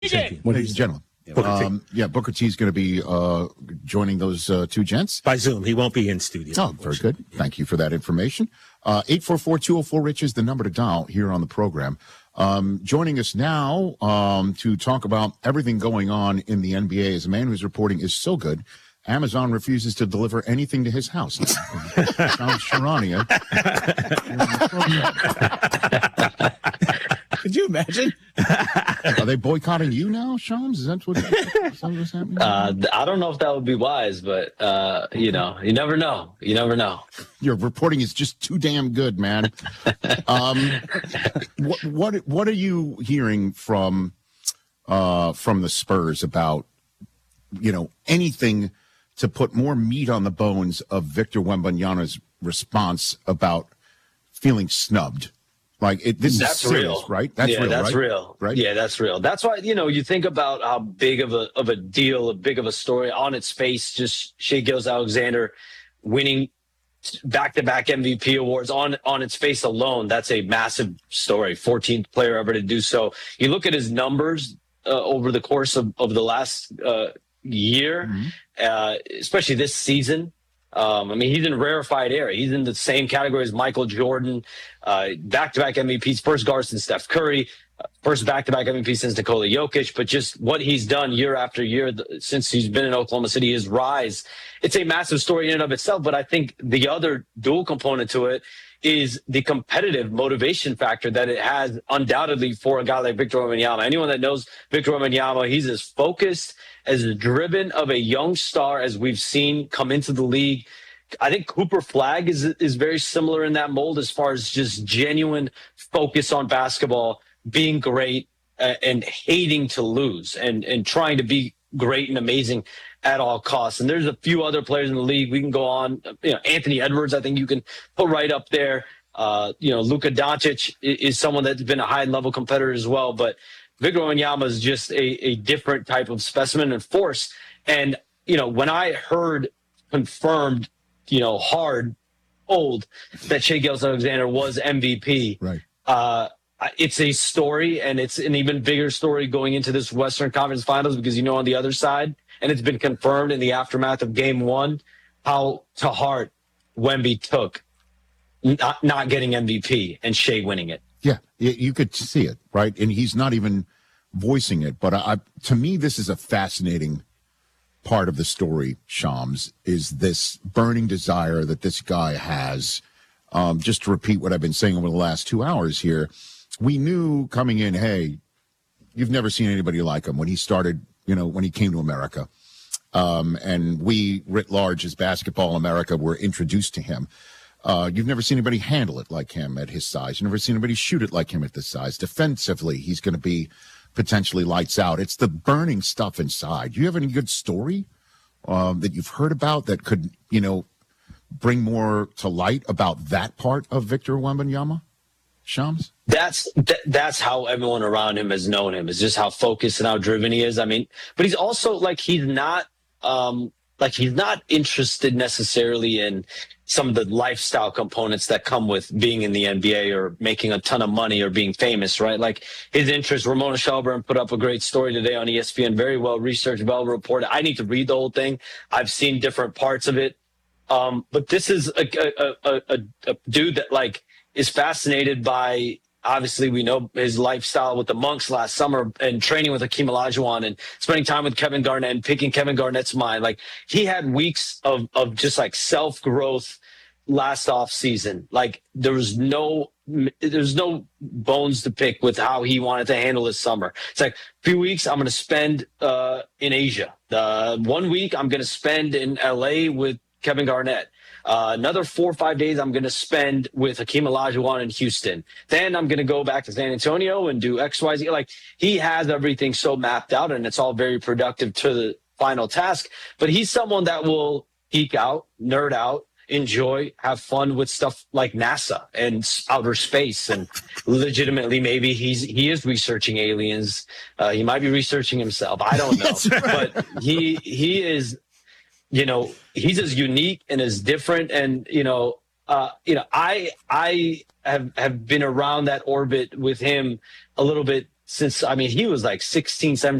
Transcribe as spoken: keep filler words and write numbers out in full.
Ladies and gentlemen. Booker Um, T. yeah, Booker T is going to be uh, joining those uh, two gents. By Zoom. He won't be in studio. Oh, very good. Thank you for that information. Uh, eight four four, two oh four, RICH is the number to dial here on the program. Um, joining us now um, to talk about everything going on in the N B A is a man whose reporting is so good, Amazon refuses to deliver anything to his house. Shams Charania. Could you imagine? Are they boycotting you now, Shams? Is that what is that what's happening? Uh, I don't know if that would be wise, but uh, you know, you never know. You never know. Your reporting is just too damn good, man. um, what what what are you hearing from uh, from the Spurs about, you know, anything to put more meat on the bones of Victor Wembanyama's response about feeling snubbed? Like it, this that's is serious, real, right? That's yeah, real, that's right? real, right? Yeah, that's real. That's why, you know, you think about how big of a of a deal, a big of a story on its face. Just Shai Gilgeous-Alexander winning back-to-back M V P awards on on its face alone. That's a massive story. fourteenth player ever to do so. You look at his numbers uh, over the course of, of the last uh, year, mm-hmm. uh, especially this season. Um, I mean, he's in rarefied air. He's in the same category as Michael Jordan, uh, back-to-back M V Ps, first guard since Steph Curry, uh, first back-to-back M V P since Nikola Jokic. But just what he's done year after year th- since he's been in Oklahoma City, his rise, it's a massive story in and of itself. But I think the other dual component to it is the competitive motivation factor that it has undoubtedly for a guy like Victor Wembanyama. Anyone that knows Victor Wembanyama, he's as focused, as driven of a young star as we've seen come into the league. I think Cooper Flagg is is very similar in that mold as far as just genuine focus on basketball, being great uh, and hating to lose and, and trying to be great and amazing at all costs. And there's a few other players in the league. We can go on. You know, Anthony Edwards, I think you can put right up there. Uh, you know, Luka Doncic is, is someone that's been a high-level competitor as well. But Victor Wembanyama is just a, a different type of specimen and force. And, you know, when I heard confirmed, you know, hard, old, that Shai Gilgeous-Alexander was M V P, right. uh, it's a story, and it's an even bigger story going into this Western Conference Finals because, you know, on the other side, and it's been confirmed in the aftermath of game one, how to heart Wemby took not, not getting M V P and Shai winning it. Yeah, you could see it, right? And he's not even voicing it. But I, to me, this is a fascinating part of the story, Shams, is this burning desire that this guy has. Um, just to repeat what I've been saying over the last two hours here, we knew coming in, hey, you've never seen anybody like him when he started, you know, when he came to America. Um, and we, writ large, as Basketball America, were introduced to him. Uh, you've never seen anybody handle it like him at his size. You've never seen anybody shoot it like him at this size. Defensively, he's going to be potentially lights out. It's the burning stuff inside. Do you have any good story um, that you've heard about that could, you know, bring more to light about that part of Victor Wembanyama, Shams? That's th- that's how everyone around him has known him, is just how focused and how driven he is. I mean, but he's also like, he's not um, like he's not interested necessarily in some of the lifestyle components that come with being in the N B A or making a ton of money or being famous, right? Like his interest, Ramona Shelburne put up a great story today on E S P N, very well researched, well reported. I need to read the whole thing. I've seen different parts of it. Um, but this is a, a, a, a, a dude that like is fascinated by, obviously we know his lifestyle with the Monks last summer and training with Hakeem Olajuwon and spending time with Kevin Garnett and picking Kevin Garnett's mind. Like he had weeks of, of just like self-growth last off season. Like there was no, there's no bones to pick with how he wanted to handle his summer. It's like a few weeks I'm going to spend uh, in Asia. The one week I'm going to spend in L A with Kevin Garnett. Uh, another four or five days I'm going to spend with Hakeem Olajuwon in Houston. Then I'm going to go back to San Antonio and do X, Y, Z. Like he has everything so mapped out, and it's all very productive to the final task. But he's someone that will geek out, nerd out, enjoy, have fun with stuff like NASA and outer space. And legitimately, maybe he's he is researching aliens. Uh, he might be researching himself. I don't know. Right. But he he is. You know, he's as unique and as different. And, you know, uh, you know, I I have, have been around that orbit with him a little bit since, I mean, he was like sixteen, seventeen